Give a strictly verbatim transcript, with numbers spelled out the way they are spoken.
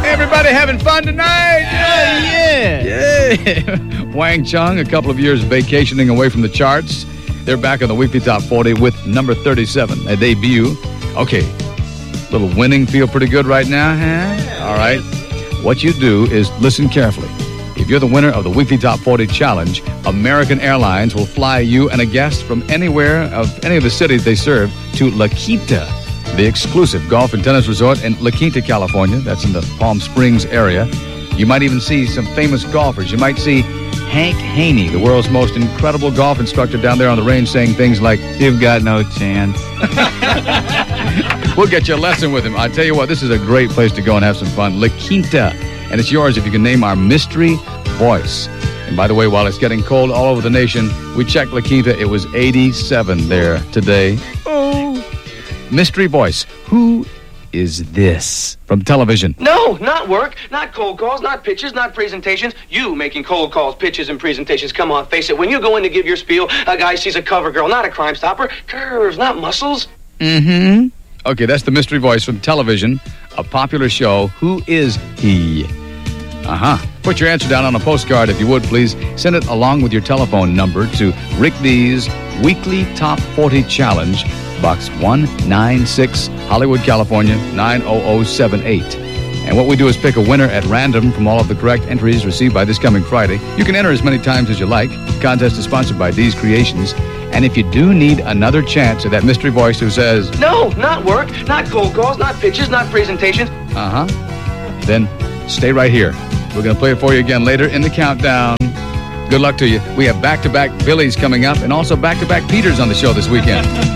Everybody having fun tonight? Yeah, yeah. Yeah. Wang Chung, a couple of years vacationing away from the charts. They're back on the Weekly Top forty with number thirty-seven, a debut. Okay, little winning feel pretty good right now, huh? All right. What you do is listen carefully. If you're the winner of the Weekly Top forty Challenge, American Airlines will fly you and a guest from anywhere of any of the cities they serve to La Quinta, the exclusive golf and tennis resort in La Quinta, California. That's in the Palm Springs area. You might even see some famous golfers. You might see Hank Haney, the world's most incredible golf instructor down there on the range, saying things like, "You've got no chance." We'll get you a lesson with him. I tell you what, this is a great place to go and have some fun. La Quinta. And it's yours if you can name our mystery voice. And by the way, while it's getting cold all over the nation, we checked La Quinta. It was eighty-seven there today. Oh. Mystery voice. Who is this from television? No, not work, not cold calls, not pitches, not presentations. You making cold calls, pitches, and presentations. Come on, face it. When you go in to give your spiel, a guy sees a cover girl, not a Crime Stopper. Curves, not muscles. Mm-hmm. Okay, that's the mystery voice from television, a popular show. Who is he? Uh-huh. Put your answer down on a postcard, if you would, please. Send it along with your telephone number to Rick D's Weekly Top forty Challenge, Box one ninety-six, Hollywood, California, nine oh oh seven eight. And what we do is pick a winner at random from all of the correct entries received by this coming Friday. You can enter as many times as you like. The contest is sponsored by D's Creations. And if you do need another chance at that mystery voice who says, no, not work, not cold calls, not pitches, not presentations. Uh-huh. Then stay right here. We're going to play it for you again later in the countdown. Good luck to you. We have back-to-back Billies coming up and also back-to-back Peters on the show this weekend.